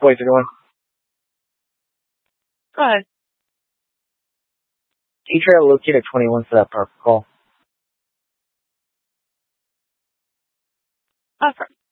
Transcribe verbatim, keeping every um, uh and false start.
boys are doing. Go ahead. Teacher allocated twenty-one for that park call. Uh, for,